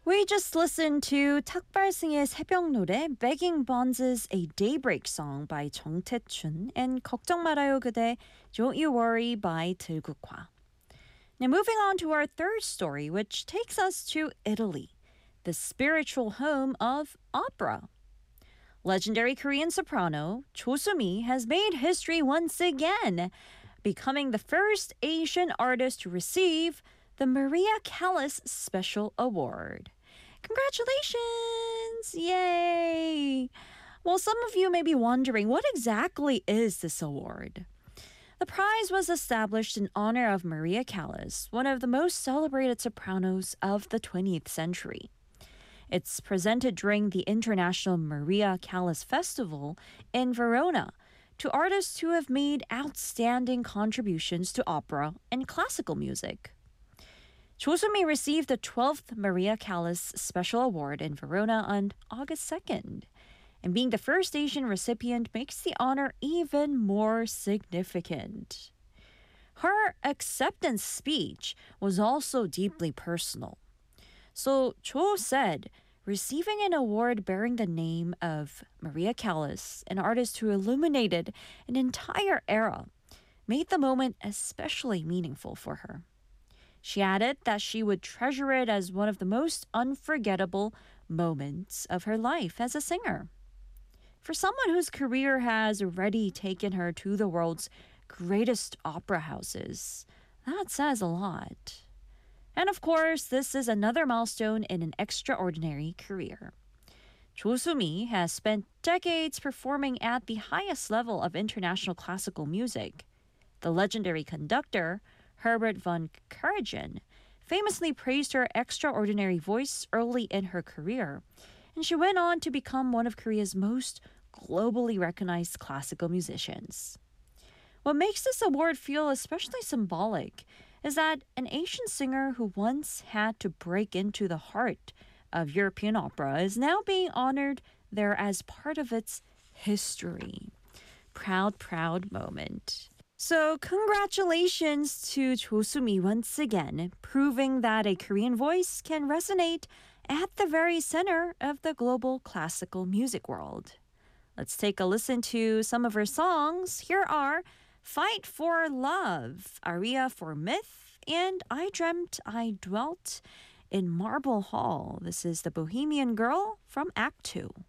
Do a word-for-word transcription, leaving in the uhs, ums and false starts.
We just listened to 탁발승의 새벽 노래 Begging Bonds' A Daybreak Song by 정태춘 and 걱정 말아요 그대 Don't You Worry by 들국화. Now moving on to our third story, which takes us to Italy, the spiritual home of opera. Legendary Korean soprano Cho Soo-mi has made history once again, becoming the first Asian artist to receive the Maria Callas Special Award. Congratulations! Yay! Well, some of you may be wondering, what exactly is this award? The prize was established in honor of Maria Callas, one of the most celebrated sopranos of the twentieth century. It's presented during the International Maria Callas Festival in Verona to artists who have made outstanding contributions to opera and classical music. Cho Soo-mi received the twelfth Maria Callas Special Award in Verona on August second. And being the first Asian recipient makes the honor even more significant. Her acceptance speech was also deeply personal. So Cho said, receiving an award bearing the name of Maria Callas, an artist who illuminated an entire era, made the moment especially meaningful for her. She added that she would treasure it as one of the most unforgettable moments of her life as a singer. For someone whose career has already taken her to the world's greatest opera houses, that says a lot. And of course, this is another milestone in an extraordinary career. Cho Soo-mi has spent decades performing at the highest level of international classical music. The legendary conductor, Herbert von Karajan, famously praised her extraordinary voice early in her career, and she went on to become one of Korea's most globally recognized classical musicians. What makes this award feel especially symbolic is that an Asian singer who once had to break into the heart of European opera is now being honored there as part of its history. Proud, proud moment. So congratulations to Cho Soo-mi once again, proving that a Korean voice can resonate at the very center of the global classical music world. Let's take a listen to some of her songs. Here are Fight for Love, Aria for Myth, and I Dreamt I Dwelt in Marble Hall. This is the Bohemian Girl from Act two.